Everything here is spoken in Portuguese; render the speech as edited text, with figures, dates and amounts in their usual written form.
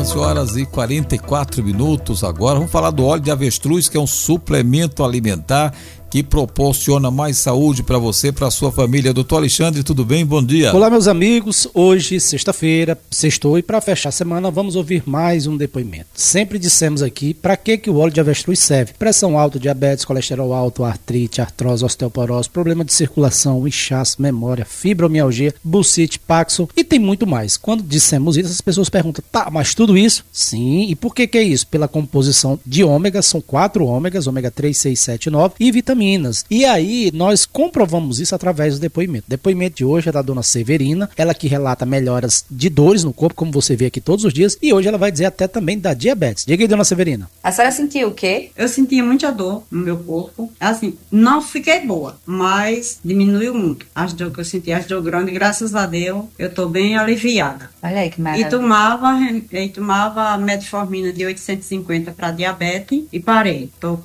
11h44 agora. Vamos falar do óleo de avestruz, que é um suplemento alimentar que proporciona mais saúde para você, para sua família. Doutor Alexandre, tudo bem? Bom dia. Olá, meus amigos. Hoje, sexta-feira, sextou, e para fechar a semana vamos ouvir mais um depoimento. Sempre dissemos aqui para que o óleo de avestruz serve. Pressão alta, diabetes, colesterol alto, artrite, artrose, osteoporose, problema de circulação, inchaço, memória, fibromialgia, bursite, Parkinson e tem muito mais. Quando dissemos isso, as pessoas perguntam, tá, mas tudo isso? Sim, e por que é isso? Pela composição de ômegas, são 4 ômegas, ômega 3, 6, 7 e 9, e vitaminas. E aí, nós comprovamos isso através do depoimento. O depoimento de hoje é da dona Severina, ela que relata melhoras de dores no corpo, como você vê aqui todos os dias, e hoje ela vai dizer até também da diabetes. Diga aí, dona Severina. A senhora sentiu o quê? Eu sentia muita dor no meu corpo. Assim, não fiquei boa, mas diminuiu muito. As dores que eu sentia, as dores grandes, graças a Deus, eu tô bem aliviada. Olha aí que maravilha. E tomava metformina de 850 para diabetes e parei. Tô